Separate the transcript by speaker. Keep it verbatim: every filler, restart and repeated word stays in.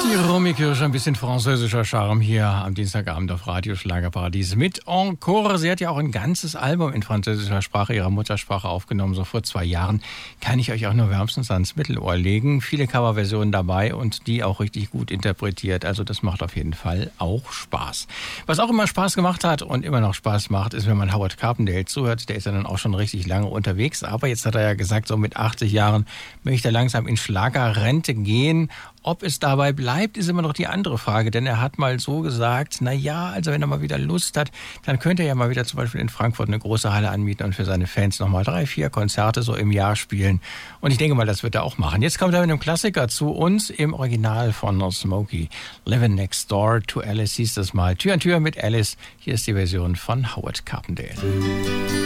Speaker 1: Romy Kirsch, ein bisschen französischer Charme hier am Dienstagabend auf Radio Schlagerparadies mit Encore. Sie hat ja auch ein ganzes Album in französischer Sprache, ihrer Muttersprache, aufgenommen, so vor zwei Jahren. Kann ich euch auch nur wärmstens ans Mittelohr legen. Viele Coverversionen dabei und die auch richtig gut interpretiert. Also das macht auf jeden Fall auch Spaß. Was auch immer Spaß gemacht hat und immer noch Spaß macht, ist, wenn man Howard Carpendale zuhört. Der ist ja dann auch schon richtig lange unterwegs. Aber jetzt hat er ja gesagt, so mit achtzig Jahren möchte er langsam in Schlagerrente gehen. Ob es dabei bleibt, ist immer noch die andere Frage, denn er hat mal so gesagt, na ja, also wenn er mal wieder Lust hat, dann könnte er ja mal wieder zum Beispiel in Frankfurt eine große Halle anmieten und für seine Fans nochmal drei, vier Konzerte so im Jahr spielen. Und ich denke mal, das wird er auch machen. Jetzt kommt er mit einem Klassiker zu uns im Original von Smokey. Living Next Door to Alice hieß das mal. Tür an Tür mit Alice. Hier ist die Version von Howard Carpendale.